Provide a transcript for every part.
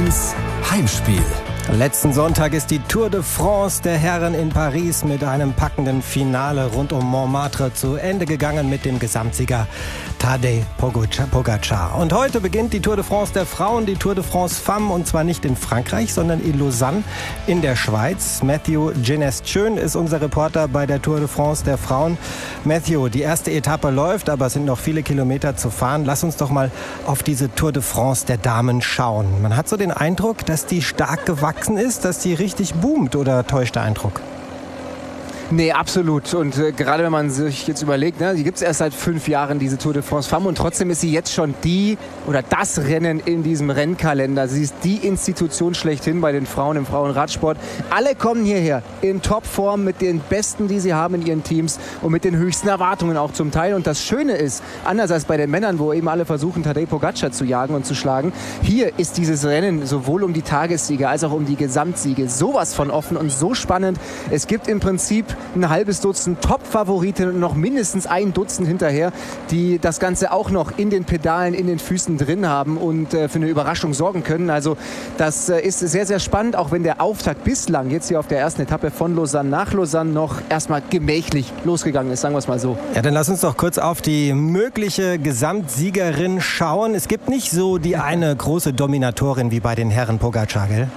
1 Heimspiel. Letzten Sonntag ist die Tour de France der Herren in Paris mit einem packenden Finale rund um Montmartre zu Ende gegangen mit dem Gesamtsieger Tadej Pogačar. Und heute beginnt die Tour de France der Frauen, die Tour de France Femmes, und zwar nicht in Frankreich, sondern in Lausanne in der Schweiz. Matthew Genest-Schön ist unser Reporter bei der Tour de France der Frauen. Matthew, die erste Etappe läuft, aber es sind noch viele Kilometer zu fahren. Lass uns doch mal auf diese Tour de France der Damen schauen. Man hat so den Eindruck, dass die stark gewachsen ist, dass die richtig boomt, oder täuscht der Eindruck? Nee, absolut. Und gerade wenn man sich jetzt überlegt, die gibt es erst seit 5 Jahren, diese Tour de France Femmes, und trotzdem ist sie jetzt schon das Rennen in diesem Rennkalender. Sie ist die Institution schlechthin bei den Frauen im Frauenradsport. Alle kommen hierher in Topform mit den Besten, die sie haben in ihren Teams und mit den höchsten Erwartungen auch zum Teil. Und das Schöne ist, anders als bei den Männern, wo eben alle versuchen, Tadej Pogačar zu jagen und zu schlagen, hier ist dieses Rennen sowohl um die Tagessiege als auch um die Gesamtsiege sowas von offen und so spannend. Es gibt im Prinzip ein halbes Dutzend Top-Favoriten und noch mindestens ein Dutzend hinterher, die das Ganze auch noch in den Pedalen, in den Füßen drin haben und für eine Überraschung sorgen können. Also das ist sehr, sehr spannend, auch wenn der Auftakt bislang jetzt hier auf der ersten Etappe von Lausanne nach Lausanne noch erstmal gemächlich losgegangen ist, sagen wir es mal so. Ja, dann lass uns doch kurz auf die mögliche Gesamtsiegerin schauen. Es gibt nicht so die eine große Dominatorin wie bei den Herren Pogačar, gell?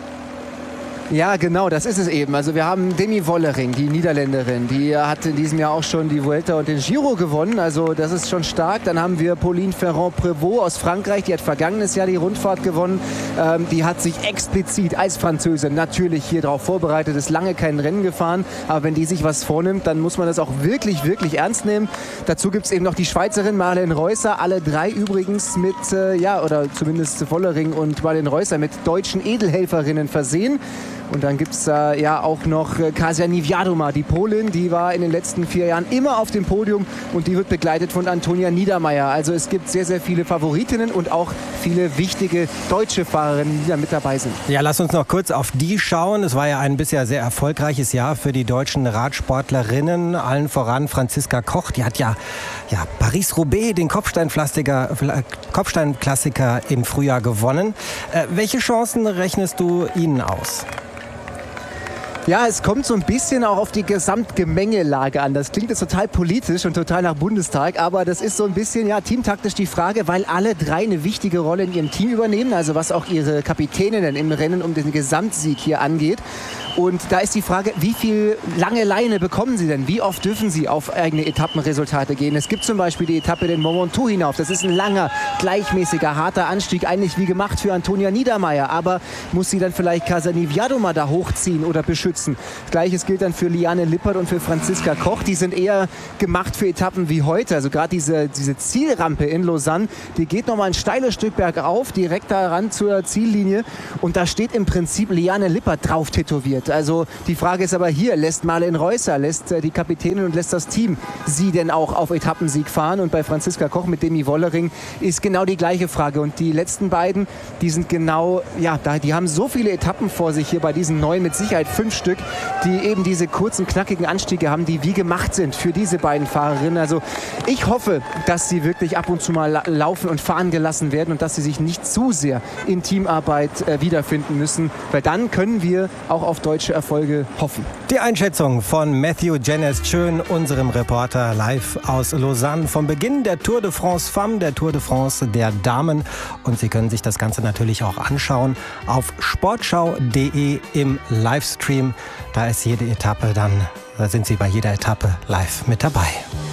Ja, genau, das ist es eben. Also wir haben Demi Vollering, die Niederländerin, die hat in diesem Jahr auch schon die Vuelta und den Giro gewonnen, also das ist schon stark. Dann haben wir Pauline Ferrand-Prévot aus Frankreich, die hat vergangenes Jahr die Rundfahrt gewonnen. Die hat sich explizit als Französin natürlich hier drauf vorbereitet, ist lange kein Rennen gefahren, aber wenn die sich was vornimmt, dann muss man das auch wirklich, wirklich ernst nehmen. Dazu gibt es eben noch die Schweizerin Marlene Reusser, alle drei übrigens mit, oder zumindest Vollering und Marlene Reusser mit deutschen Edelhelferinnen versehen. Und dann gibt es auch noch Kasia Niewiadoma, die Polin, die war in den letzten 4 Jahren immer auf dem Podium und die wird begleitet von Antonia Niedermeier. Also es gibt sehr, sehr viele Favoritinnen und auch viele wichtige deutsche Fahrerinnen, die da mit dabei sind. Ja, lass uns noch kurz auf die schauen. Es war ja ein bisher sehr erfolgreiches Jahr für die deutschen Radsportlerinnen, allen voran Franziska Koch. Die hat ja Paris-Roubaix, den Kopfsteinklassiker im Frühjahr gewonnen. Welche Chancen rechnest du ihnen aus? Ja, es kommt so ein bisschen auch auf die Gesamtgemengelage an. Das klingt jetzt total politisch und total nach Bundestag, aber das ist so ein bisschen teamtaktisch die Frage, weil alle drei eine wichtige Rolle in ihrem Team übernehmen, also was auch ihre Kapitäninnen im Rennen um den Gesamtsieg hier angeht. Und da ist die Frage, wie viel lange Leine bekommen sie denn? Wie oft dürfen sie auf eigene Etappenresultate gehen? Es gibt zum Beispiel die Etappe den Mont Ventoux hinauf. Das ist ein langer, gleichmäßiger, harter Anstieg, eigentlich wie gemacht für Antonia Niedermeier. Aber muss sie dann vielleicht Kasia Niewiadoma da hochziehen oder beschützen? Gleiches gilt dann für Liane Lippert und für Franziska Koch. Die sind eher gemacht für Etappen wie heute. Also gerade diese Zielrampe in Lausanne, die geht nochmal ein steiles Stück bergauf, direkt daran zur Ziellinie. Und da steht im Prinzip Liane Lippert drauf tätowiert. Also die Frage ist aber hier, lässt Marlene Reusser, lässt die Kapitänin und lässt das Team sie denn auch auf Etappensieg fahren? Und bei Franziska Koch mit Demi Vollering ist genau die gleiche Frage. Und die letzten beiden, die sind genau, die haben so viele Etappen vor sich hier bei diesen 9, mit Sicherheit 5 Stück, die eben diese kurzen, knackigen Anstiege haben, die wie gemacht sind für diese beiden Fahrerinnen. Also ich hoffe, dass sie wirklich ab und zu mal laufen und fahren gelassen werden und dass sie sich nicht zu sehr in Teamarbeit wiederfinden müssen, weil dann können wir auch auf deutsche Erfolge hoffen. Die Einschätzung von Matthew Genest-Schön, unserem Reporter live aus Lausanne vom Beginn der Tour de France Femmes, der Tour de France der Damen. Und Sie können sich das Ganze natürlich auch anschauen auf sportschau.de im Livestream. Da ist jede Etappe da sind Sie bei jeder Etappe live mit dabei.